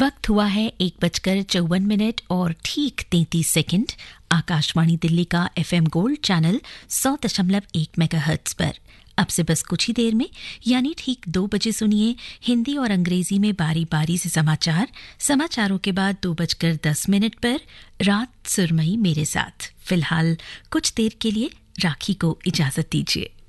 वक्त हुआ है 1:54 और ठीक 33 सेकंड। आकाशवाणी दिल्ली का FM गोल्ड चैनल 100.1 मेगाहर्ट्ज पर। अब से बस कुछ ही देर में यानी ठीक 2 बजे सुनिए हिंदी और अंग्रेजी में बारी बारी से समाचारों के बाद 2:10 पर रात सुरमई मेरे साथ। फिलहाल कुछ देर के लिए राखी को इजाजत दीजिए।